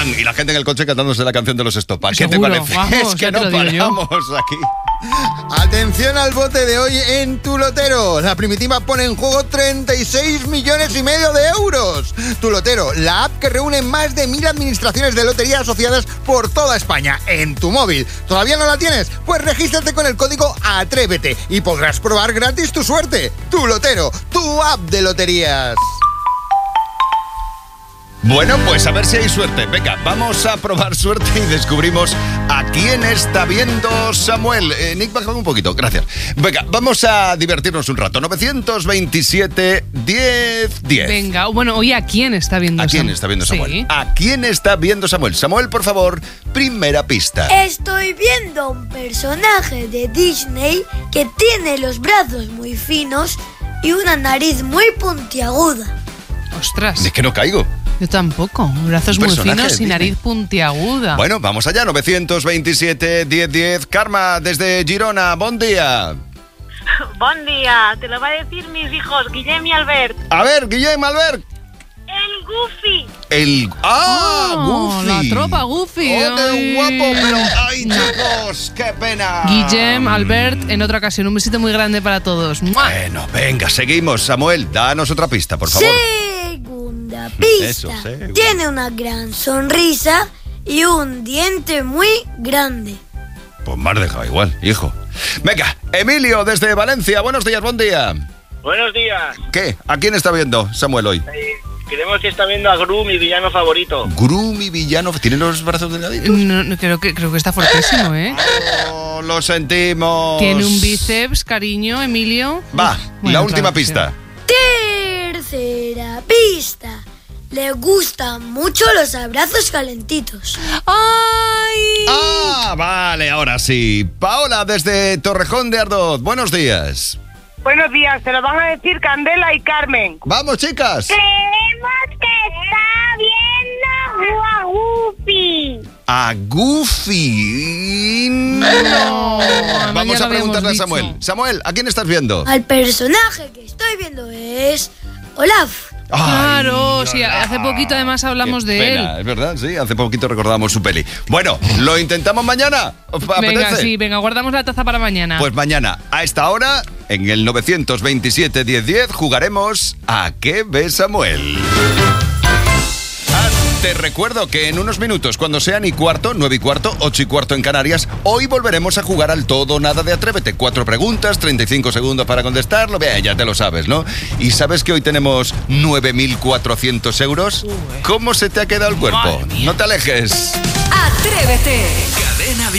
Y la gente en el coche cantándose la canción de los Estopa. ¿Qué te Seguro, parece? vamos, Es que ya te no lo digo yo. paramos aquí. Atención al bote de hoy en Tu Lotero. La Primitiva pone en juego 36,5 millones de euros. Tu Lotero, la app que reúne más de 1.000 administraciones de lotería asociadas por toda España en tu móvil. ¿Todavía no la tienes? Pues regístrate con el código ATRÉVETE y podrás probar gratis tu suerte. Tu Lotero, tu app de loterías. Bueno, pues a ver si hay suerte. Venga, vamos a probar suerte y descubrimos a quién está viendo Samuel. Nick, bájame un poquito, gracias. Venga, vamos a divertirnos un rato. 927 10 10. Venga, bueno, oye, ¿a quién está viendo Samuel? ¿A quién está viendo Samuel? Sí. ¿A quién está viendo Samuel? Samuel, por favor, primera pista. Estoy viendo un personaje de Disney que tiene los brazos muy finos y una nariz muy puntiaguda. Ostras, Es que no caigo. yo tampoco. Brazos Un muy personaje finos de y Disney. nariz puntiaguda. Bueno, vamos allá, 927 10 10. Karma, desde Girona, buen día. Buen día, te lo va a decir mis hijos, Guillem y Albert. A ver, Guillem, Albert. El Goofy. Goofy. La tropa Goofy. ¡Oh, qué Ay. guapo! Pero, ¡ay, chicos! ¡Qué pena! Guillem, Albert, en otra ocasión. Un besito muy grande para todos. ¡Mua! Bueno, venga, seguimos. Samuel, danos otra pista, por favor. Segunda pista. Eso, segunda. Tiene una gran sonrisa y un diente muy grande. Pues me has dejado igual, hijo. Venga, Emilio, desde Valencia. Buenos días, buen día. Buenos días. ¿Qué? ¿A quién está viendo Samuel hoy? Creemos que está viendo a Gru, mi villano favorito. Gru, mi villano. ¿Tiene los brazos delgaditos? No, creo que está fuertísimo, ¿eh? Oh, lo sentimos. Tiene un bíceps, cariño, Emilio. Va, Bueno, la última claro, pista. Tercera pista. Le gustan mucho los abrazos calentitos. ¡Ay! Ah, vale, ahora sí. Paola, desde Torrejón de Ardoz. Buenos días. Buenos días, te lo van a decir Candela y Carmen. Vamos, chicas. Creemos que está viendo a Goofy. A Goofy. No. Vamos ya a lo preguntarle a habíamos Samuel. dicho. Samuel, ¿a quién estás viendo? Al personaje que estoy viendo es Olaf. Claro, Ay, sí, hola. hace poquito además hablamos Qué de pena, él. es verdad, sí, hace poquito recordamos su peli. Bueno, ¿lo intentamos mañana? ¿Os apetece? Venga, sí, venga, guardamos la taza para mañana. Pues mañana, a esta hora, en el 927 10 10, jugaremos a ¿Qué ve Samuel? Te recuerdo que en unos minutos, cuando sean 9:15, 9:15, 8:15 en Canarias, hoy volveremos a jugar al todo o nada de Atrévete. 4 preguntas, 35 segundos para contestarlo. Bien, ya te lo sabes, ¿no? ¿Y sabes que hoy tenemos 9.400 euros? ¿Cómo se te ha quedado el cuerpo? No te alejes. Atrévete. Cadena